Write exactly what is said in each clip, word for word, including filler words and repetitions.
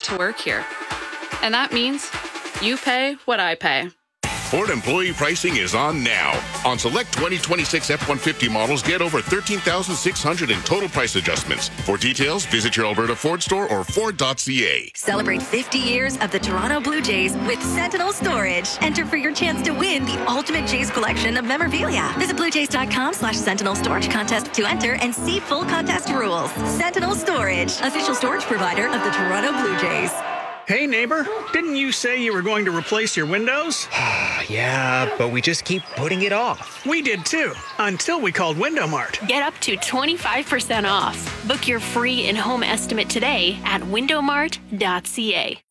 to work here. And that means you pay what I pay. Ford employee pricing is on now. On select twenty twenty-six F one fifty models, get over thirteen thousand six hundred in total price adjustments. For details, visit your Alberta Ford store or Ford dot C A. Celebrate fifty years of the Toronto Blue Jays with Sentinel Storage. Enter for your chance to win the ultimate Jays collection of memorabilia. Visit bluejays.com slash Sentinel Storage Contest to enter and see full contest rules. Sentinel Storage, official storage provider of the Toronto Blue Jays. Hey, neighbor, didn't you say you were going to replace your windows? Yeah, but we just keep putting it off. We did too, until we called Window Mart. Get up to twenty-five percent off. Book your free in-home estimate today at window mart dot c a.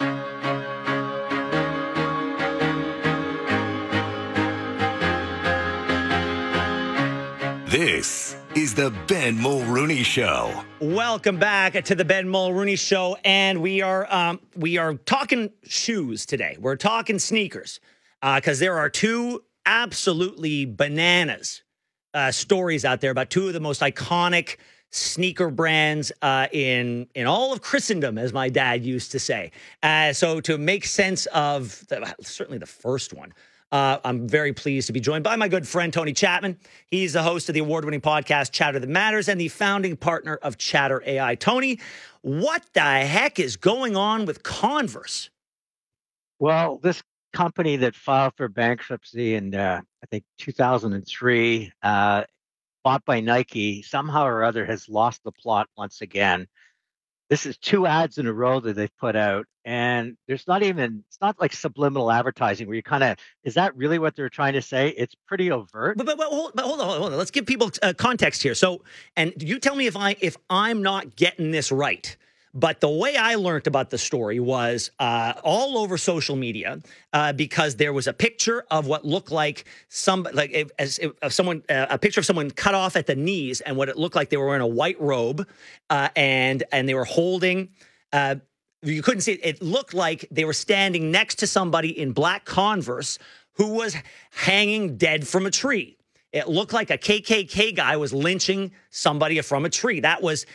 This is the Ben Mulrooney Show. Welcome back to the Ben Mulrooney Show, and we are um, we are talking shoes today. We're talking sneakers because uh, there are two absolutely bananas uh, stories out there about two of the most iconic sneaker brands uh, in in all of Christendom, as my dad used to say. Uh, so to make sense of the, certainly the first one. Uh, I'm very pleased to be joined by my good friend, Tony Chapman. He's the host of the award-winning podcast, Chatter That Matters, and the founding partner of Chatter A I. Tony, what the heck is going on with Converse? Well, this company that filed for bankruptcy in, uh, I think, two thousand three, uh, bought by Nike, somehow or other has lost the plot once again. This is two ads in a row that they've put out, and there's not even, it's not like subliminal advertising where you kind of, is that really what they're trying to say? It's pretty overt. But, but, but, hold, but hold, on, hold on, let's give people uh, context here. So, and you tell me if, I, if I'm not getting this right. But the way I learned about the story was uh, all over social media uh, because there was a picture of what looked like some like if, as if, of someone uh, a picture of someone cut off at the knees and what it looked like they were wearing a white robe uh, and and they were holding. Uh, you couldn't see it. It looked like they were standing next to somebody in black Converse who was hanging dead from a tree. It looked like a K K K guy was lynching somebody from a tree. That was